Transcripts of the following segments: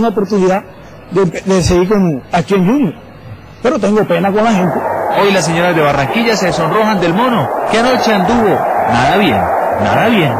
una oportunidad de seguir aquí en Junior. Pero tengo pena con la gente. Hoy las señoras de Barranquilla se sonrojan del mono, que anoche anduvo nada bien, nada bien.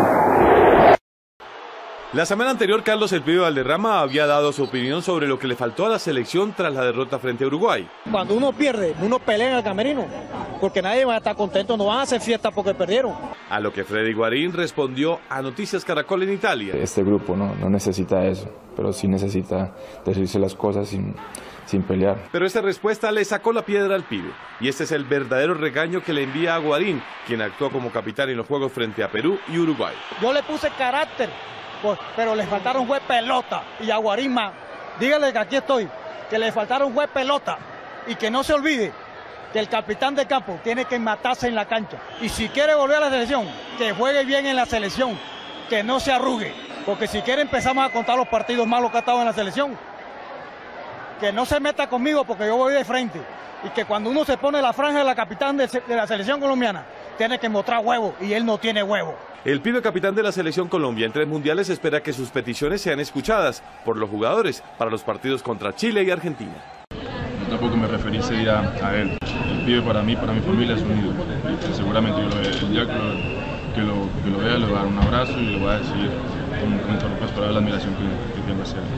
La semana anterior, Carlos El Pibe Valderrama había dado su opinión sobre lo que le faltó a la selección tras la derrota frente a Uruguay. Cuando uno pierde, uno pelea en el camerino, porque nadie va a estar contento, no van a hacer fiesta porque perdieron. A lo que Freddy Guarín respondió a Noticias Caracol en Italia. Este grupo no necesita eso, pero sí necesita decirse las cosas sin pelear. Pero esta respuesta le sacó la piedra al Pibe, y este es el verdadero regaño que le envía a Guarín, quien actuó como capitán en los juegos frente a Perú y Uruguay. Yo le puse carácter, pero le faltaron juez pelota, y a Guarín más. Dígale que aquí estoy, que le faltaron juez pelota, y que no se olvide que el capitán de campo tiene que matarse en la cancha. Y si quiere volver a la selección, que juegue bien en la selección, que no se arrugue, porque si quiere empezamos a contar los partidos malos que ha estado en la selección. Que no se meta conmigo porque yo voy de frente, y que cuando uno se pone la franja de la capitán de la selección colombiana, tiene que mostrar huevo, y él no tiene huevo. El Pibe, capitán de la selección Colombia en 3 mundiales, espera que sus peticiones sean escuchadas por los jugadores para los partidos contra Chile y Argentina. Yo tampoco me referí ese día a él. El Pibe para mí, para mi familia es un ídolo. Seguramente yo el día que lo vea le voy a dar un abrazo y le voy a decir con todas las palabras la admiración que tengo hacia él.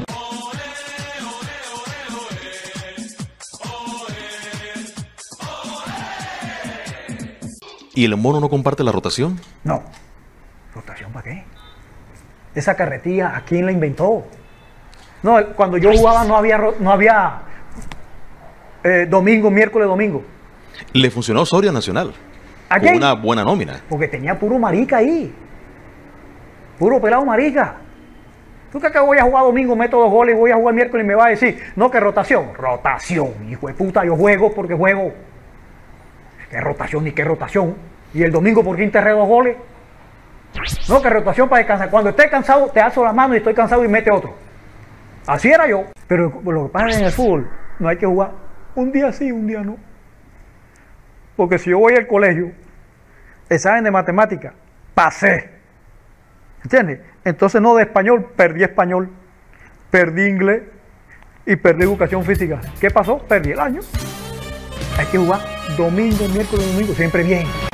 ¿Y el mono no comparte la rotación? No. ¿Rotación para qué? Esa carretilla, ¿a quién la inventó? No, cuando yo jugaba no había domingo, miércoles, domingo. Le funcionó Soria Nacional. ¿A con qué? una buena nómina. Porque tenía puro marica ahí. Puro pelado marica. ¿Tú crees que voy a jugar domingo, meto 2 goles y voy a jugar miércoles y me va a decir, no, que rotación? Rotación, hijo de puta, yo juego porque juego. ¿Qué rotación ni qué rotación? ¿Y el domingo por qué enterré 2 goles? No, que rotación para descansar. Cuando esté cansado, te alzo la mano y estoy cansado y mete otro. Así era yo. Pero lo que pasa en el fútbol, no hay que jugar un día sí, un día no. Porque si yo voy al colegio, examen de matemática, pasé. ¿Entiendes? Entonces no de español, perdí inglés y perdí educación física. ¿Qué pasó? Perdí el año. Hay que jugar domingo, miércoles, domingo, siempre bien.